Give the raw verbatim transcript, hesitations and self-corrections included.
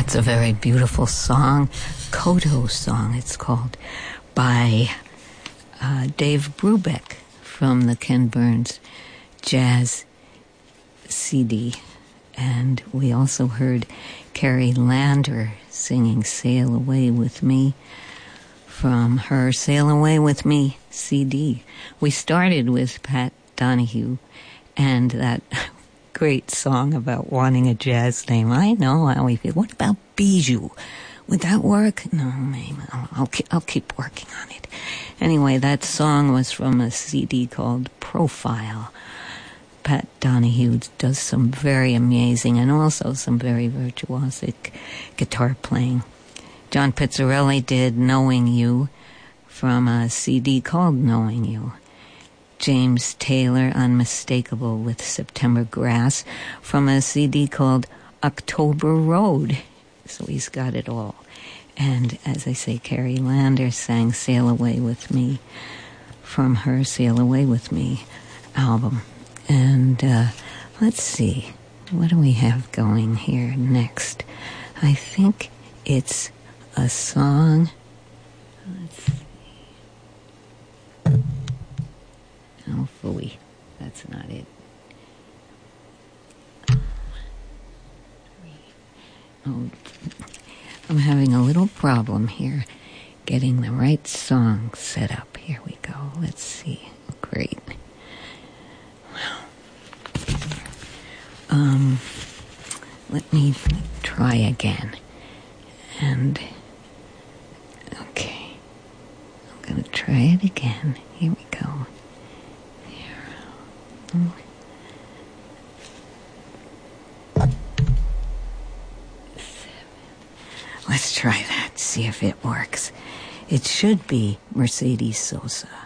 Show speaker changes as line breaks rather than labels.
That's a very beautiful song, Koto song it's called, by uh, Dave Brubeck from the Ken Burns Jazz C D. And we also heard Carrie Lander singing Sail Away With Me from her Sail Away With Me C D. We started with Pat Donahue and that great song about wanting a jazz name. I know how we feel. What about Bijou? Would that work? No, maybe. I'll, I'll, keep, I'll keep working on it. Anyway, that song was from a C D called Profile. Pat Donahue does some very amazing and also some very virtuosic guitar playing. John Pizzarelli did Knowing You from a C D called Knowing You. James Taylor, Unmistakable with September Grass from a C D called October Road. So he's got it all. And as I say, Carrie Lander sang Sail Away With Me from her Sail Away With Me album. And uh, let's see, what do we have going here next? I think it's a song. Let's see. Oh, phooey. That's not it. Oh, I'm having a little problem here getting the right song set up. Here we go. Let's see. Great. Well, um, let me try again. And, okay. I'm going to try it again. Here we go. Let's try that, see if it works. It should be Mercedes Sosa.